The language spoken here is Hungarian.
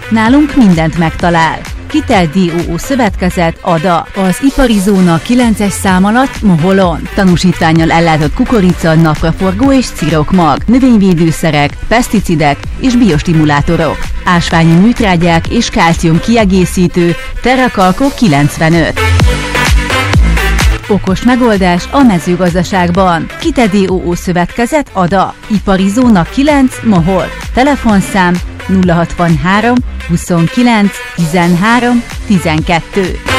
Nálunk mindent megtalál. Kitel DOO szövetkezet ADA. Az ipari zóna 9-es szám alatt Moholon. Tanúsítvánnyal ellátott kukorica, napraforgó és cirokmag, növényvédőszerek, peszticidek és biostimulátorok, ásványi műtrágyák és kálcium kiegészítő, Terrakalko 95. Okos megoldás a mezőgazdaságban. Kitel DOO szövetkezet ADA. Ipari zóna 9 Mohol. Telefonszám 063 29 13 12.